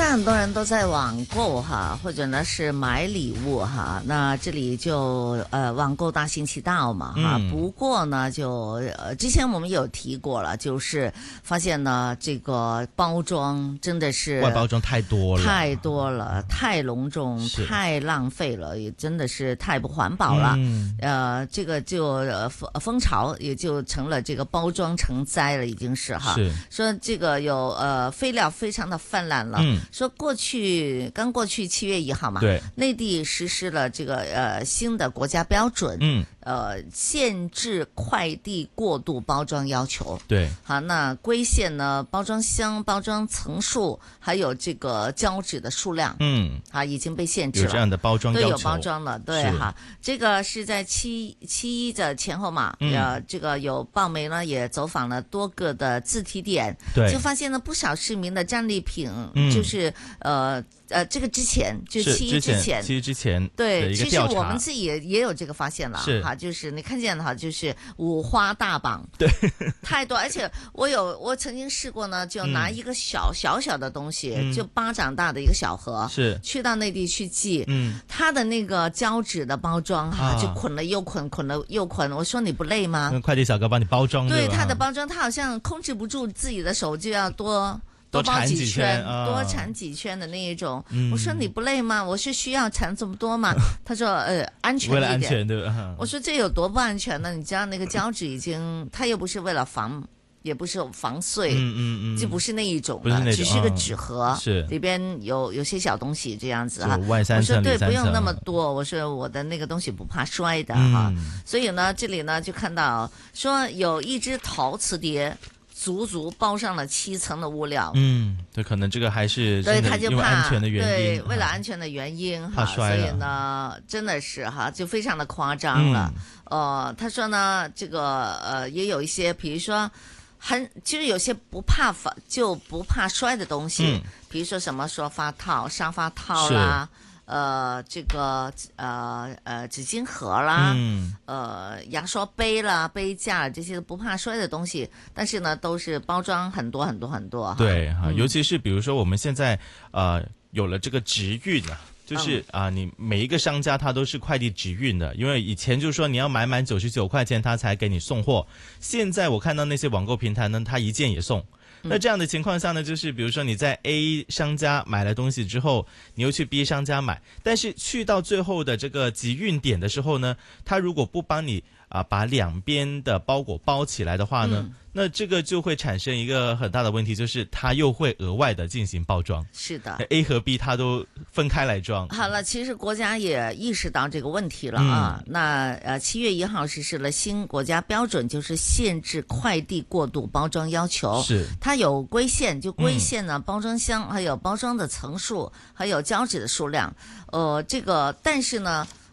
在很多人都在网购哈，或者呢是买礼物哈。那这里就网购大行其道嘛哈。不过呢之前我们有提过了，就是发现呢这个包装真的是外包装太多了， 太隆重，太浪费了，也真的是太不环保了。这个就风潮也就成了这个包装成灾了，已经是哈。是说这个有废料非常的泛滥了。说刚过去7月1号嘛，对，内地实施了这个新的国家标准，限制快递过度包装要求。对，好，那规限呢包装箱、包装层数，还有这个胶纸的数量，已经被限制了。 有这样的包装要求， 都有包装了，对哈。这个是在7.1的前后嘛，这个有报媒呢也走访了多个的自提点，就发现了不少市民的战利品，就是这个之前就7.1之前对， 其实我们自己也有这个发现了哈，就是你看见的哈，就是五花大绑，对，太多，而且我曾经试过呢，就拿一个小的东西，就巴掌大的一个小盒，是去到内地去寄，它的那个胶纸的包装哈，就捆了又捆，捆了又捆，我说你不累吗？ 快递小哥帮你包装， 对，它的包装，它好像控制不住自己的手，就要多包几圈，多缠几圈的那一种。我说你不累吗？我是需要缠这么多吗？他说安全一点。 为了安全对吧？ 我说这有多不安全呢？你知道那个胶纸它又不是为了也不是防碎，就不是那一种的，只是个纸盒，里边有些小东西这样子哈。 外3层我说对，不用那么多。我说我的那个东西不怕摔的哈。所以呢，这里呢就看到说有一只陶瓷碟。足包上了7层的物料， 对，可能这个还是对，他就怕安全的原因， 对，为了安全的原因哈，所以呢，真的是哈，就非常的夸张了。他说呢，这个也有一些，比如说其实有些不怕摔的东西，比如说什么沙发套啦。这个纸巾盒啦，牙刷杯啦、杯架这些不怕摔的东西，但是呢，都是包装很多。 对哈，尤其是比如说我们现在有了这个直运啊。就是你每一个商家他都是快递直运的，因为以前就是说你要买满99块钱他才给你送货，现在我看到那些网购平台呢，他一件也送。那这样的情况下呢，就是比如说你在 A 商家买了东西之后，你又去 B 商家买，但是去到最后的这个集运点的时候呢，他如果不帮你把两边的包裹包起来的话呢，那这个就会产生一个很大的问题，就是它又会额外的进行包装。是的 ，A 和 B 它都分开来装。 好了，其实国家也意识到这个问题了啊。那7月1号实施了新国家标准，就是限制快递过度包装要求。是，它有规限，就规限呢包装箱，还有包装的层数，还有胶纸的数量。这个但是呢。